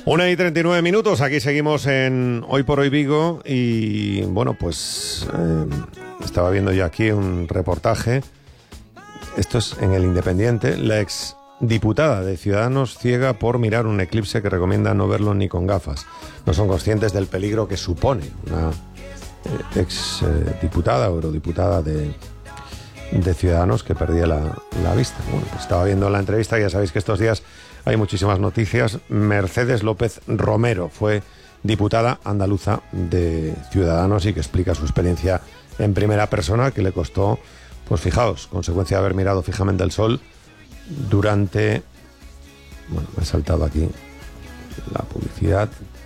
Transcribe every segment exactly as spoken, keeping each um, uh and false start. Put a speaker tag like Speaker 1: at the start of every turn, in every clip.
Speaker 1: Una y treinta y nueve minutos, aquí seguimos en Hoy por Hoy Vigo y bueno, pues eh, estaba viendo yo aquí un reportaje, esto es en El Independiente, la ex diputada de Ciudadanos ciega por mirar un eclipse que recomienda no verlo ni con gafas. No son conscientes del peligro que supone una eh, ex eh, diputada o eurodiputada de, de Ciudadanos que perdía la, la vista. Bueno, pues estaba viendo la entrevista, ya sabéis que estos días hay muchísimas noticias. Mercedes López Romero fue diputada andaluza de Ciudadanos y que explica su experiencia en primera persona, que le costó, pues fijaos, consecuencia de haber mirado fijamente el sol durante... Bueno, me he saltado aquí la publicidad.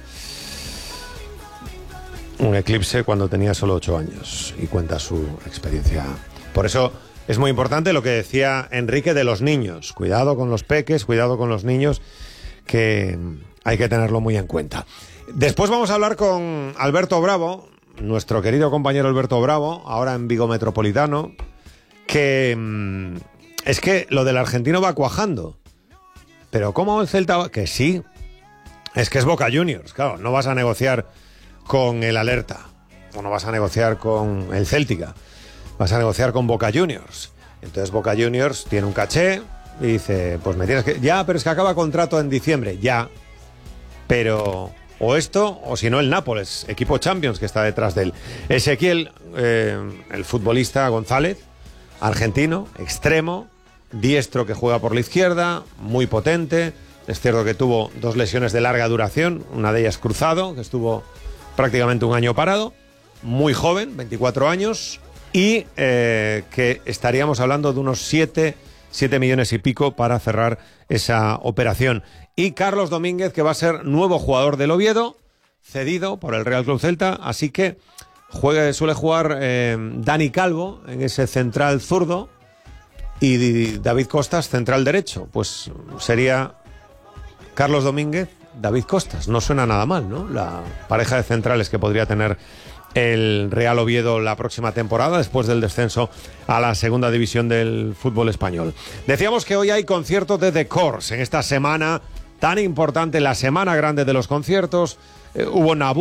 Speaker 1: Un eclipse cuando tenía solo ocho años y cuenta su experiencia. Por eso es muy importante lo que decía Enrique de los niños. Cuidado con los peques, cuidado con los niños, que hay que tenerlo muy en cuenta. Después vamos a hablar con Alberto Bravo, nuestro querido compañero Alberto Bravo, ahora en Vigo Metropolitano, que mmm, es que lo del argentino va cuajando. Pero ¿cómo el Celta va? Que sí, es que es Boca Juniors, claro, no vas a negociar con el Alerta, o no vas a negociar con el Céltica, vas a negociar con Boca Juniors. Entonces Boca Juniors tiene un caché y dice, pues me tienes que... Ya, pero es que acaba contrato en diciembre. Ya, pero... O esto, o si no el Nápoles, equipo Champions que está detrás de él. Ezequiel, eh, el futbolista González, argentino, extremo, diestro que juega por la izquierda, muy potente. Es cierto que tuvo dos lesiones de larga duración, una de ellas cruzado, que estuvo prácticamente un año parado, muy joven, veinticuatro años... Y eh, que estaríamos hablando de unos siete millones y pico para cerrar esa operación. Y Carlos Domínguez, que va a ser nuevo jugador del Oviedo, cedido por el Real Club Celta. Así que juegue, suele jugar eh, Dani Calvo en ese central zurdo y David Costas central derecho. Pues sería Carlos Domínguez, David Costas. No suena nada mal, ¿no? La pareja de centrales que podría tener el Real Oviedo la próxima temporada, después del descenso a la segunda división del fútbol español. Decíamos que hoy hay conciertos de The Corrs en esta semana tan importante, la semana grande de los conciertos. Eh, hubo Nabu